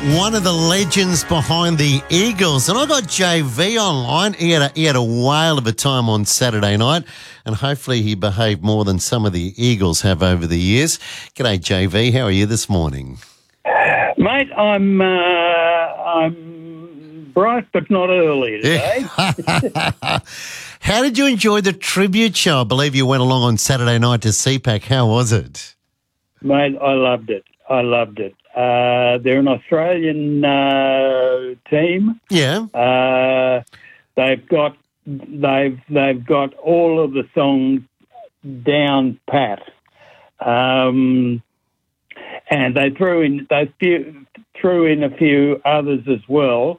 one of the legends behind the Eagles. And I got JV online. He had a whale of a time on Saturday night, and hopefully he behaved more than some of the Eagles have over the years. G'day, JV. How are you this morning? Mate, I'm bright but not early today. How did you enjoy the tribute show? I believe you went along on Saturday night to CPAC. How was it? Mate, I loved it. They're an Australian team. Yeah. They've got all of the songs down pat. And they threw in a few others as well.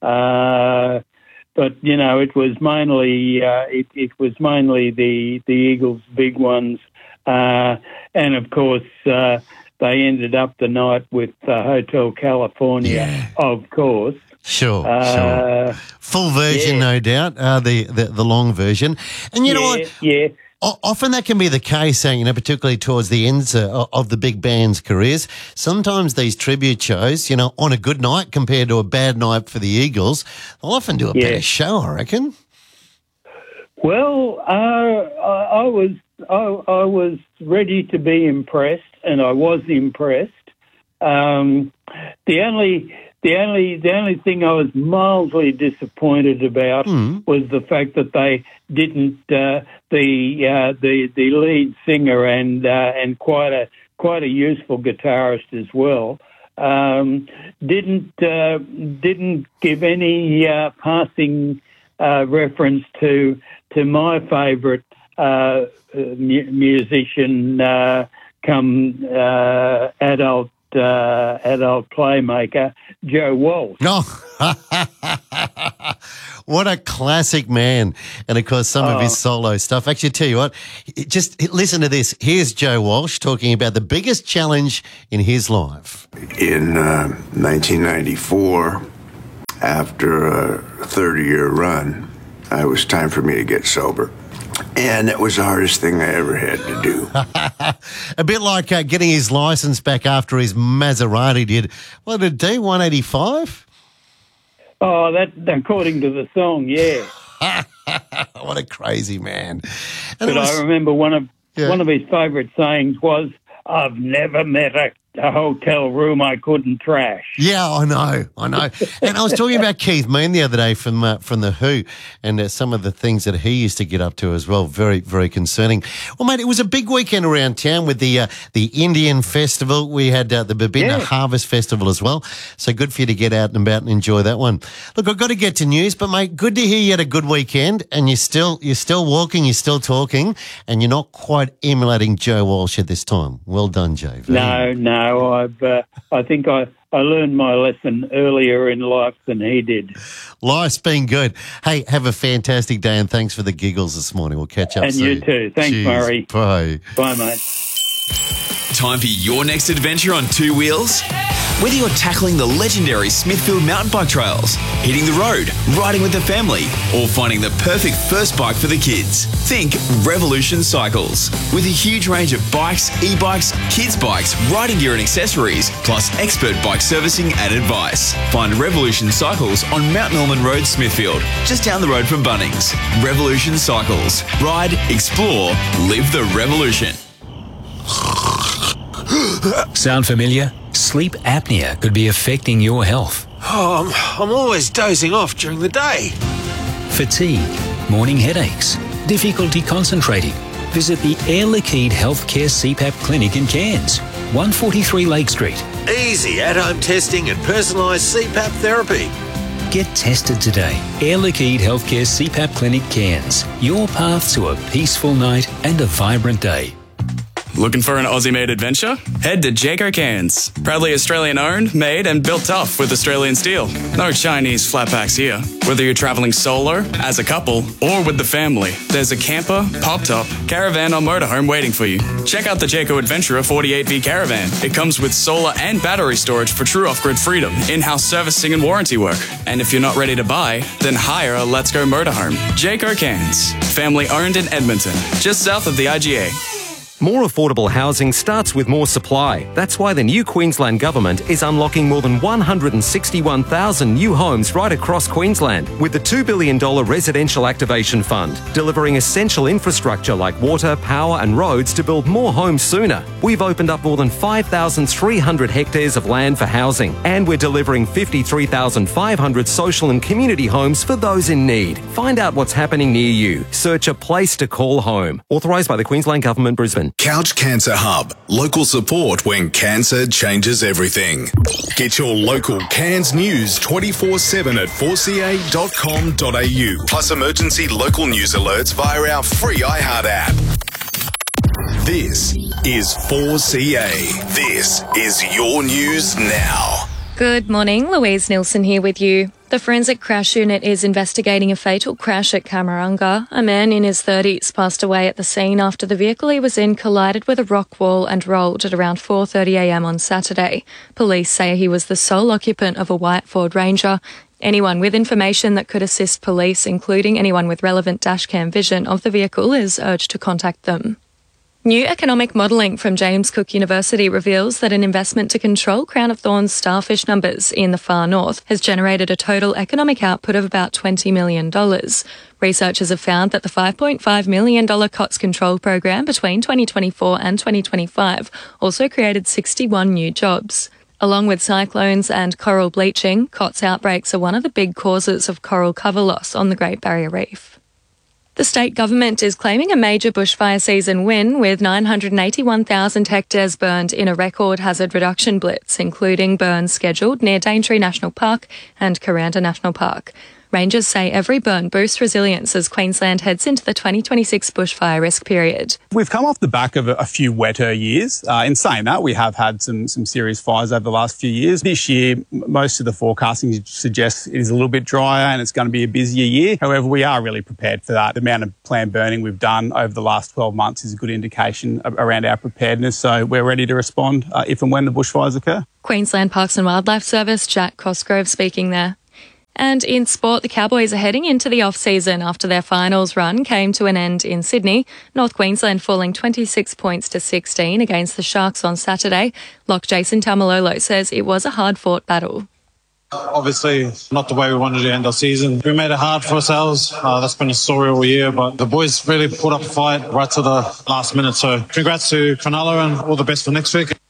But you know, it was mainly the Eagles' big ones, and of course they ended up the night with Hotel California, of course. Sure. Full version, no doubt. The long version, and you know what? Yeah. Often that can be the case, particularly towards the ends of the big band's careers. Sometimes these tribute shows, on a good night compared to a bad night for the Eagles, they'll often do a better show, I reckon. Well, I was ready to be impressed, and I was impressed. The only thing I was mildly disappointed about was the fact that they didn't the lead singer and quite a useful guitarist as well didn't give any passing reference to my favourite musician come adult playmaker, Joe Walsh. No. What a classic man. And, of course, some of his solo stuff. Actually, tell you what, just listen to this. Here's Joe Walsh talking about the biggest challenge in his life. In 1994, after a 30-year run, it was time for me to get sober. And it was the hardest thing I ever had to do. A bit like getting his license back after his Maserati did. What did it do, 185? Oh, that according to the song, yeah. What a crazy man. And I remember one of his favourite sayings was, "I've never met a hotel room I couldn't trash." Yeah, I know. And I was talking about Keith Moon the other day from The Who, and some of the things that he used to get up to as well. Very, very concerning. Well, mate, it was a big weekend around town with the Indian Festival. We had the Babinda Harvest Festival as well. So good for you to get out and about and enjoy that one. Look, I've got to get to news, but mate, good to hear you had a good weekend, and you're still walking, you're still talking, and you're not quite emulating Joe Walsh at this time. Well done, JV. No. I think I learned my lesson earlier in life than he did. Life's been good. Hey, have a fantastic day, and thanks for the giggles this morning. We'll catch up soon. And you too. Thanks, Cheers. Murray. Bye. Bye, mate. Time for your next adventure on two wheels? Whether you're tackling the legendary Smithfield mountain bike trails, hitting the road, riding with the family, or finding the perfect first bike for the kids, think Revolution Cycles. With a huge range of bikes, e-bikes, kids' bikes, riding gear and accessories, plus expert bike servicing and advice. Find Revolution Cycles on Mount Norman Road, Smithfield, just down the road from Bunnings. Revolution Cycles. Ride, explore, live the revolution. Sound familiar? Sleep apnea could be affecting your health. Oh, I'm always dozing off during the day. Fatigue, morning headaches, difficulty concentrating. Visit the Air Liquide Healthcare CPAP Clinic in Cairns, 143 Lake Street. Easy at-home testing and personalised CPAP therapy. Get tested today. Air Liquide Healthcare CPAP Clinic Cairns. Your path to a peaceful night and a vibrant day. Looking for an Aussie-made adventure? Head to Jayco Cairns. Proudly Australian-owned, made and built tough with Australian steel. No Chinese flatpacks here. Whether you're travelling solo, as a couple, or with the family, there's a camper, pop-top, caravan or motorhome waiting for you. Check out the Jayco Adventurer 48V Caravan. It comes with solar and battery storage for true off-grid freedom, in-house servicing and warranty work. And if you're not ready to buy, then hire a Let's Go motorhome. Jayco Cairns. Family-owned in Edmonton, just south of the IGA. More affordable housing starts with more supply. That's why the new Queensland Government is unlocking more than 161,000 new homes right across Queensland with the $2 billion Residential Activation Fund, delivering essential infrastructure like water, power and roads to build more homes sooner. We've opened up more than 5,300 hectares of land for housing, and we're delivering 53,500 social and community homes for those in need. Find out what's happening near you. Search a place to call home. Authorised by the Queensland Government, Brisbane. Couch Cancer Hub. Local support when cancer changes everything. Get your local Cairns news 24/7 at 4ca.com.au. Plus emergency local news alerts via our free iHeart app. This is 4CA. This is your news now. Good morning, Louise Nilsson here with you. The Forensic Crash Unit is investigating a fatal crash at Camaranga. A man in his 30s passed away at the scene after the vehicle he was in collided with a rock wall and rolled at around 4:30am on Saturday. Police say he was the sole occupant of a white Ford Ranger. Anyone with information that could assist police, including anyone with relevant dashcam vision of the vehicle, is urged to contact them. New economic modelling from James Cook University reveals that an investment to control Crown of Thorns starfish numbers in the far north has generated a total economic output of about $20 million. Researchers have found that the $5.5 million COTS control program between 2024 and 2025 also created 61 new jobs. Along with cyclones and coral bleaching, COTS outbreaks are one of the big causes of coral cover loss on the Great Barrier Reef. The state government is claiming a major bushfire season win, with 981,000 hectares burned in a record hazard reduction blitz, including burns scheduled near Daintree National Park and Kuranda National Park. Rangers say every burn boosts resilience as Queensland heads into the 2026 bushfire risk period. We've come off the back of a few wetter years. In saying that, we have had some serious fires over the last few years. This year, most of the forecasting suggests it is a little bit drier and it's going to be a busier year. However, we are really prepared for that. The amount of planned burning we've done over the last 12 months is a good indication around our preparedness. So we're ready to respond if and when the bushfires occur. Queensland Parks and Wildlife Service, Jack Cosgrove speaking there. And in sport, the Cowboys are heading into the off-season after their finals run came to an end in Sydney. North Queensland falling 26 points to 16 against the Sharks on Saturday. Lock Jason Tamalolo says it was a hard-fought battle. Obviously, not the way we wanted to end our season. We made it hard for ourselves. That's been a story all year, but the boys really put up a fight right to the last minute. So congrats to Cronulla and all the best for next week.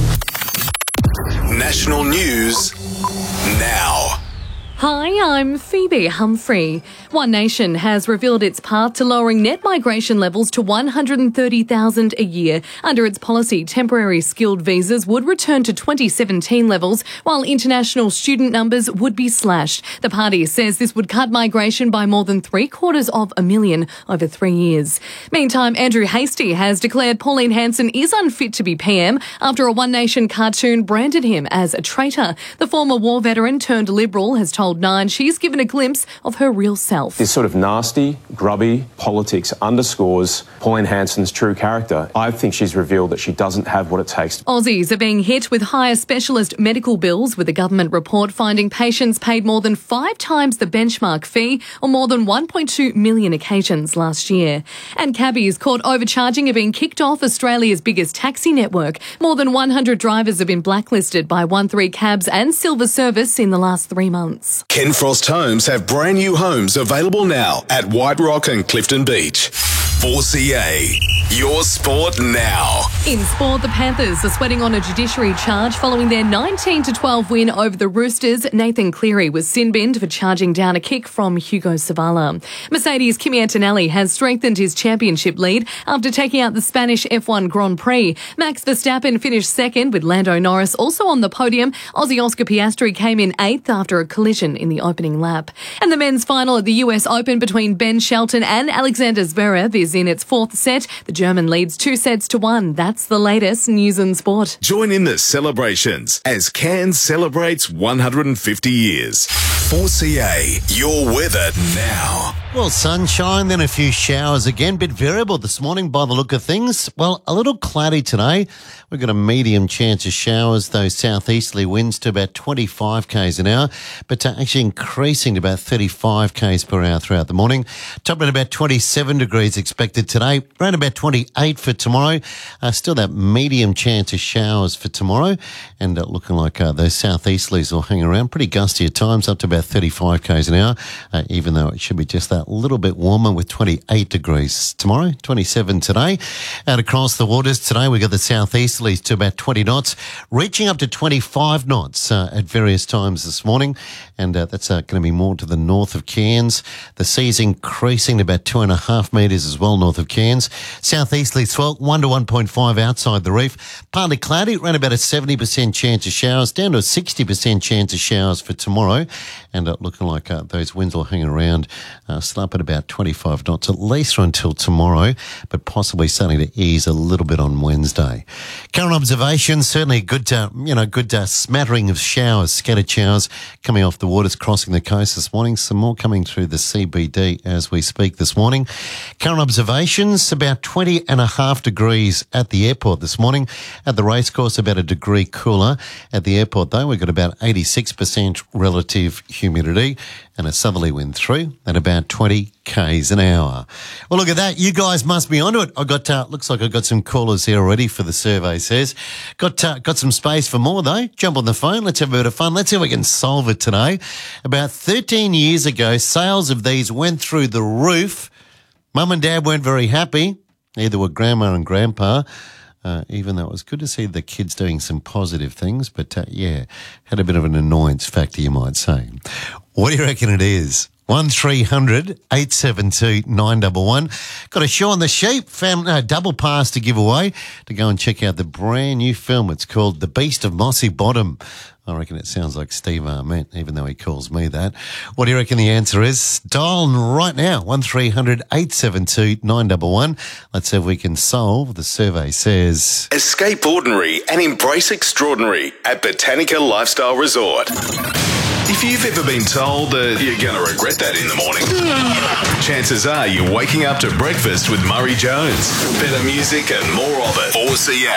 National news now. Hi, I'm Phoebe Humphrey. One Nation has revealed its path to lowering net migration levels to 130,000 a year. Under its policy, temporary skilled visas would return to 2017 levels, while international student numbers would be slashed. The party says this would cut migration by more than 750,000 over 3 years. Meantime, Andrew Hastie has declared Pauline Hanson is unfit to be PM after a One Nation cartoon branded him as a traitor. The former war veteran turned Liberal has told Nine she's given a glimpse of her real self. This sort of nasty, grubby politics underscores Pauline Hanson's true character. I think she's revealed that she doesn't have what it takes. Aussies are being hit with higher specialist medical bills, with a government report finding patients paid more than 5 times the benchmark fee on more than 1.2 million occasions last year. And cabbies caught overcharging are being kicked off Australia's biggest taxi network. More than 100 drivers have been blacklisted by 13 Cabs and Silver Service in the last 3 months. Ken Frost Homes have brand new homes available now at White Rock and Clifton Beach. 4CA, your sport now. In sport, the Panthers are sweating on a judiciary charge following their 19-12 win over the Roosters. Nathan Cleary was sin-binned for charging down a kick from Hugo Savala. Mercedes' Kimi Antonelli has strengthened his championship lead after taking out the Spanish F1 Grand Prix. Max Verstappen finished second, with Lando Norris also on the podium. Aussie Oscar Piastri came in 8th after a collision in the opening lap. And the men's final at the US Open between Ben Shelton and Alexander Zverev is in its 4th set. The German leads 2-1. That's the latest news and sport. Join in the celebrations as Cairns celebrates 150 years. 4CA, your weather now. Well, sunshine, then a few showers again. Bit variable this morning by the look of things. Well, a little cloudy today. We've got a medium chance of showers, those southeasterly winds to about 25 k's an hour, but actually increasing to about 35 k's per hour throughout the morning. Top at about 27 degrees expected today, around about 28 for tomorrow. Still that medium chance of showers for tomorrow, and looking like those southeasterlies will hang around. Pretty gusty at times, up to about 35 k's an hour, even though it should be just that little bit warmer with 28 degrees tomorrow, 27 today. Out across the waters today, we got the southeasterlies to about 20 knots, reaching up to 25 knots at various times this morning, and that's going to be more to the north of Cairns. The sea's increasing to about 2.5 metres as well north of Cairns. Southeasterly swell 1 to 1.5 outside the reef. Partly cloudy, around about a 70% chance of showers, down to a 60% chance of showers for tomorrow, and looking like those winds will hang around still up at about 25 knots, at least until tomorrow, but possibly starting to ease a little bit on Wednesday. Current observations, certainly good smattering of showers, scattered showers coming off the waters, crossing the coast this morning. Some more coming through the CBD as we speak this morning. Current observations, about 20.5 degrees at the airport this morning. At the racecourse, about a degree cooler. At the airport, though, we've got about 86% relative humidity and a southerly wind through at about 20 k's an hour. Well, look at that. You guys must be onto it. I got, looks like I've got some callers here already for the survey says. Got some space for more though. Jump on the phone. Let's have a bit of fun. Let's see if we can solve it today. About 13 years ago, sales of these went through the roof. Mum and Dad weren't very happy. Neither were Grandma and Grandpa. Even though it was good to see the kids doing some positive things, but yeah, had a bit of an annoyance factor, you might say. What do you reckon it is? 1300 872 911. Got a show on the sheep, double pass to give away to go and check out the brand new film. It's called The Beast of Mossy Bottom. I reckon it sounds like Steve Arment, even though he calls me that. What do you reckon the answer is? Dial right now, 1300 872 911. Let's see if we can solve. The survey says... Escape ordinary and embrace extraordinary at Botanica Lifestyle Resort. If you've ever been told that you're going to regret that in the morning, chances are you're waking up to breakfast with Murray Jones. Better music and more of it. 4CA.